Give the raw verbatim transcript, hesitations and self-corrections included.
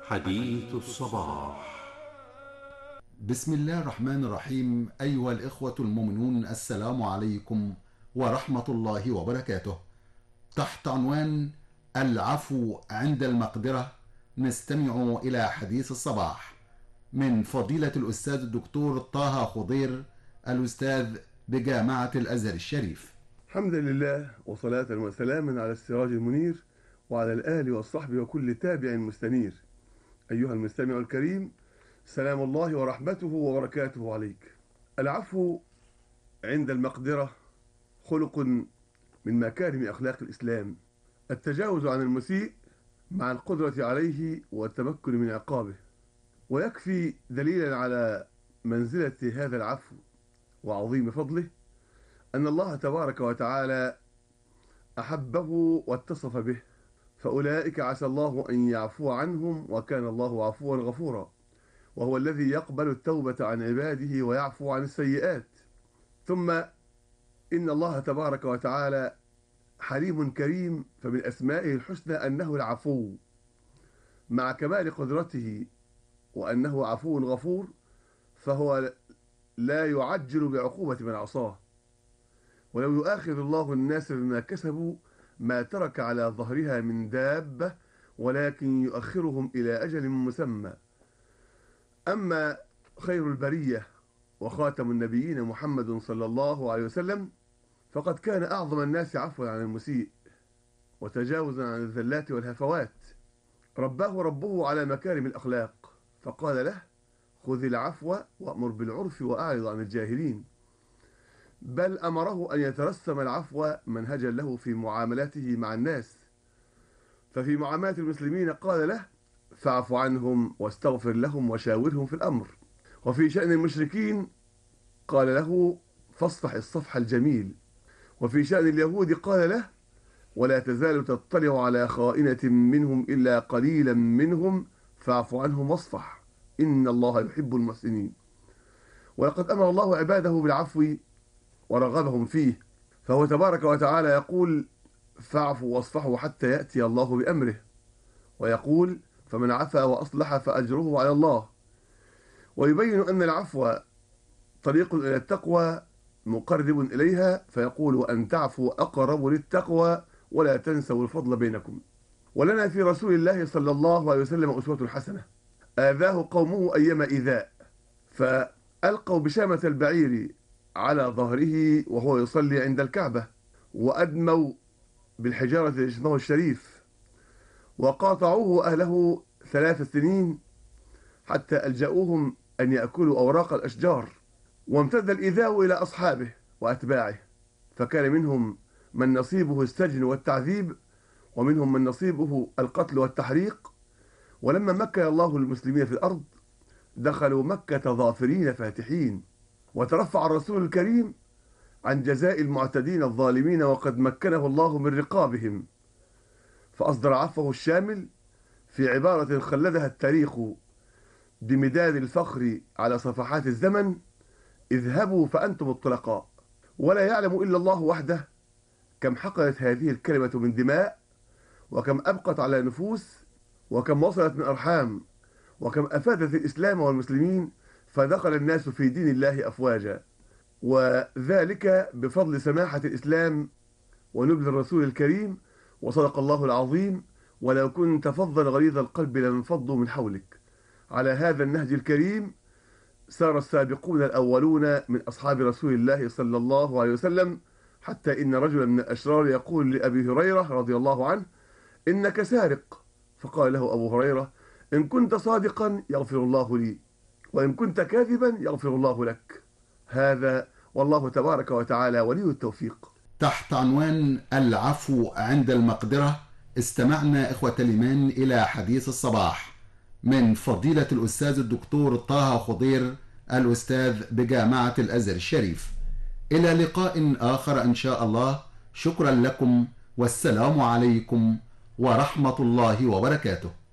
حديث الصباح. بسم الله الرحمن الرحيم. أيها الإخوة المؤمنون، السلام عليكم ورحمة الله وبركاته. تحت عنوان العفو عند المقدرة نستمع إلى حديث الصباح من فضيلة الأستاذ الدكتور طه خضير، الأستاذ بجامعة الأزهر الشريف. الحمد لله وصلاة وسلاما على السراج المنير وعلى الآل والصحب وكل تابع مستنير. أيها المستمع الكريم، سلام الله ورحمته وبركاته عليك. العفو عند المقدرة خلق من مكارم أخلاق الإسلام، التجاوز عن المسيء مع القدرة عليه والتمكن من عقابه. ويكفي دليلا على منزلة هذا العفو وعظيم فضله أن الله تبارك وتعالى أحبه واتصف به، فأولئك عسى الله أن يعفو عنهم وكان الله عفوا غفورا، وهو الذي يقبل التوبة عن عباده ويعفو عن السيئات. ثم إن الله تبارك وتعالى حليم كريم، فمن أسمائه الحسنى أنه العفو، مع كمال قدرته وأنه عفو غفور، فهو لا يعجل بعقوبة من عصاه. ولو يؤاخذ الله الناس بما كسبوا ما ترك على ظهرها من دابة، ولكن يؤخرهم إلى أجل مسمى. أما خير البرية وخاتم النبيين محمد صلى الله عليه وسلم فقد كان أعظم الناس عفوا عن المسيء وتجاوزا عن الذلات والهفوات. رباه ربه على مكارم الأخلاق، فقال له: خذ العفو وأمر بالعرف وأعرض عن الجاهلين. بل أمره أن يترسم العفو منهجا له في معاملاته مع الناس، ففي معاملة المسلمين قال له: فاعف عنهم واستغفر لهم وشاورهم في الأمر. وفي شأن المشركين قال له: فاصفح الصفح الجميل. وفي شأن اليهود قال له: ولا تزال تطلع على خائنة منهم إلا قليلا منهم فاعف عنهم واصفح إن الله يحب المحسنين. ولقد أمر الله عباده بالعفو ورغبهم فيه، فهو تبارك وتعالى يقول: فاعفوا واصفحوا حتى يأتي الله بأمره، ويقول: فمن عفا وأصلح فأجره على الله. ويبين أن العفو طريق إلى التقوى مقرب إليها، فيقول: وأن تعفوا أقرب للتقوى ولا تنسوا الفضل بينكم. ولنا في رسول الله صلى الله عليه وسلم أسوة حسنة. آذاه قومه أيما إيذاء، فألقوا بشامة البعير على ظهره وهو يصلي عند الكعبة، وأدموا بالحجارة جسمه الشريف، وقاطعوه أهله ثلاث سنين حتى ألجأوهم أن يأكلوا أوراق الأشجار. وامتد الإيذاء إلى أصحابه وأتباعه، فكان منهم من نصيبه السجن والتعذيب، ومنهم من نصيبه القتل والتحريق. ولما مكن الله المسلمين في الأرض دخلوا مكة ظافرين فاتحين، وترفع الرسول الكريم عن جزاء المعتدين الظالمين، وقد مكنه الله من رقابهم، فأصدر عفوه الشامل في عبارة خلدها التاريخ بمداد الفخر على صفحات الزمن: اذهبوا فأنتم الطلقاء. ولا يعلم إلا الله وحده كم حقنت هذه الكلمة من دماء، وكم أبقت على نفوس، وكم وصلت من أرحام، وكم أفادت الإسلام والمسلمين، فدخل الناس في دين الله أفواجا. وذلك بفضل سماحة الإسلام ونبذ الرسول الكريم. وصدق الله العظيم: ولو كنت فظا غليظ القلب لانفضوا من حولك. على هذا النهج الكريم سار السابقون الأولون من أصحاب رسول الله صلى الله عليه وسلم، حتى إن رجلا من الأشرار يقول لأبي هريرة رضي الله عنه: إنك سارق. فقال له أبو هريرة: إن كنت صادقا يغفر الله لي، وإن كنت كاذبا يغفر الله لك. هذا والله تبارك وتعالى ولي التوفيق. تحت عنوان العفو عند المقدرة استمعنا إخوة الإيمان إلى حديث الصباح من فضيلة الأستاذ الدكتور طه خضير، الأستاذ بجامعة الأزهر الشريف. إلى لقاء آخر إن شاء الله. شكرا لكم، والسلام عليكم ورحمة الله وبركاته.